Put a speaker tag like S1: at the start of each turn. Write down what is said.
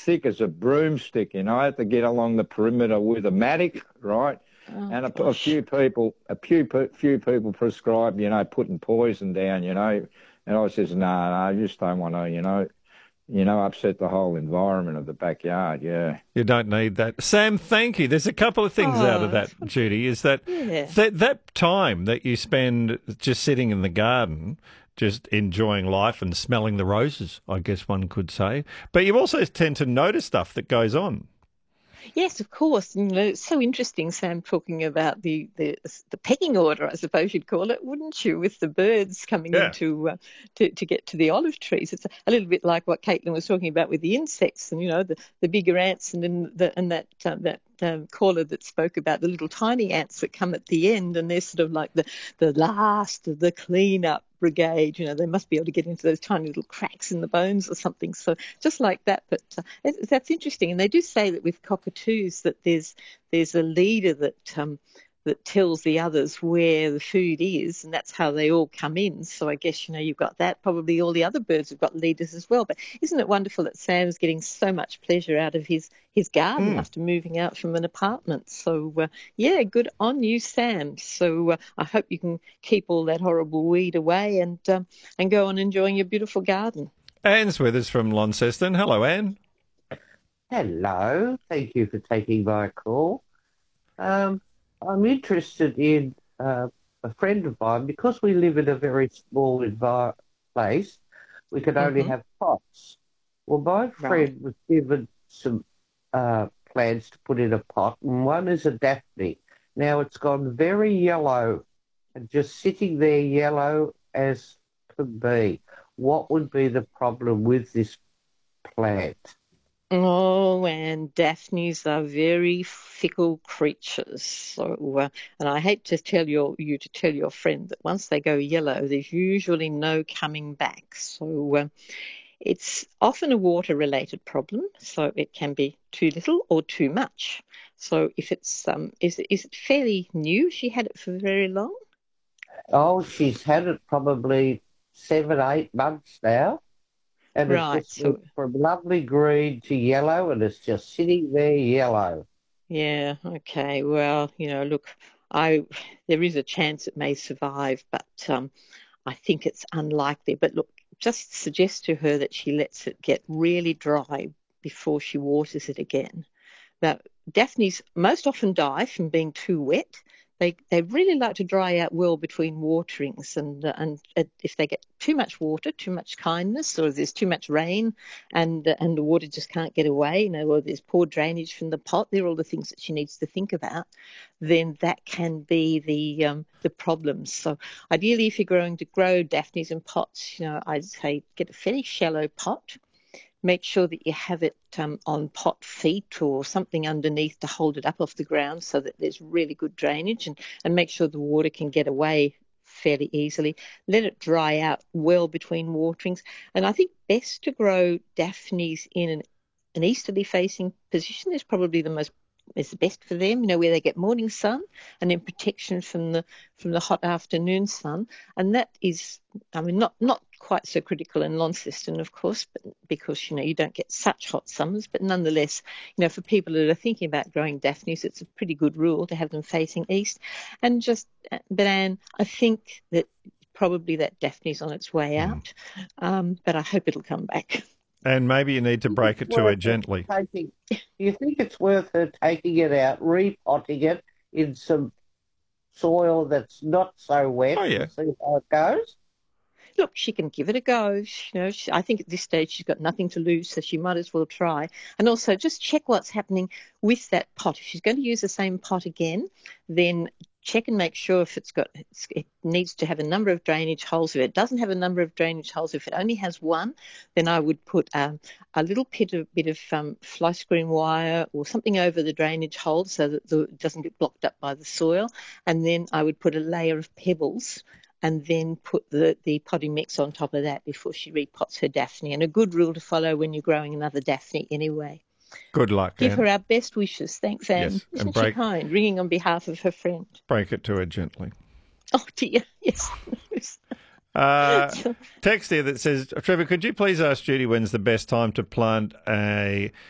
S1: thick as a broomstick. I had to get along the perimeter with a mattock, right?
S2: Oh,
S1: And a
S2: gosh.
S1: few people prescribed, putting poison down, and I says, no, I just don't want to, upset the whole environment of the backyard. Yeah.
S3: You don't need that. Sam, thank you. There's a couple of things out of
S2: Oh,
S3: that, Judy, is that
S2: yeah.
S3: that time that you spend just sitting in the garden, just enjoying life and smelling the roses, I guess one could say. But you also tend to notice stuff that goes on.
S2: Yes, of course. It's so interesting, Sam, talking about the pecking order, I suppose you'd call it, wouldn't you, with the birds coming
S3: Yeah.
S2: into to get to the olive trees. It's a little bit like what Caitlin was talking about with the insects, and the bigger ants, and then that caller that spoke about the little tiny ants that come at the end, and they're sort of like the last of the cleanup brigade. They must be able to get into those tiny little cracks in the bones or something. So just like that. But that's interesting. And they do say that with cockatoos that there's a leader that tells the others where the food is, and that's how they all come in. So I guess, you've got that. Probably all the other birds have got leaders as well. But isn't it wonderful that Sam's getting so much pleasure out of his garden after moving out from an apartment? So, yeah, good on you, Sam. So I hope you can keep all that horrible weed away and go on enjoying your beautiful garden.
S3: Anne's with us from Launceston. Hello, Anne.
S4: Hello. Thank you for taking my call. I'm interested in a friend of mine, because we live in a very small place, we can only have pots. Well, my friend was given some plants to put in a pot, and one is a Daphne. Now it's gone very yellow and just sitting there yellow as could be. What would be the problem with this plant?
S2: Oh, and Daphnes are very fickle creatures. So, and I hate to tell you to tell your friend that once they go yellow, there's usually no coming back. So, it's often a water-related problem. So it can be too little or too much. So if it's is it fairly new? She had it for very long.
S4: Oh, she's had it probably 7, 8 months now. And
S2: Right.
S4: it's just went from lovely green to yellow, and it's just sitting there yellow.
S2: Yeah, okay. Well, look, there is a chance it may survive, but I think it's unlikely. But look, just suggest to her that she lets it get really dry before she waters it again. Now, Daphnes most often die from being too wet. They really like to dry out well between waterings, and if they get too much water, too much kindness, or if there's too much rain, and the water just can't get away, or there's poor drainage from the pot, they're all the things that she needs to think about. Then that can be the problem. So ideally, if you're going to grow Daphnes in pots, I'd say get a fairly shallow pot. Make sure that you have it on pot feet or something underneath to hold it up off the ground so that there's really good drainage, and make sure the water can get away fairly easily. Let it dry out well between waterings. And I think best to grow Daphnes in an easterly facing position is probably is the best for them, where they get morning sun and then protection from the hot afternoon sun. And that is, not quite so critical in Launceston, of course, but because, you don't get such hot summers. But nonetheless, for people that are thinking about growing Daphnes, it's a pretty good rule to have them facing east. And but Anne, I think that probably that Daphne's on its way out, but I hope it'll come back.
S3: And maybe you need to break it to her gently.
S4: Do you think it's worth her taking it out, repotting it in some soil that's not so wet, and see how it goes?
S2: Look, she can give it a go. I think at this stage she's got nothing to lose, so she might as well try. And also just check what's happening with that pot. If she's going to use the same pot again, then check and make sure if it needs to have a number of drainage holes. If it doesn't have a number of drainage holes, if it only has one, then I would put a little bit of fly screen wire or something over the drainage hole so that it doesn't get blocked up by the soil. And then I would put a layer of pebbles and then put the potting mix on top of that before she repots her Daphne. And a good rule to follow when you're growing another Daphne anyway.
S3: Good luck,
S2: Give
S3: Anne.
S2: her our best wishes. Thanks, Anne.
S3: Yes,
S2: Isn't she kind? Ringing on behalf of her friend.
S3: Break it to her gently.
S2: Oh, dear. Yes.
S3: Text here that says, Trevor, could you please ask Judy when's the best time to plant a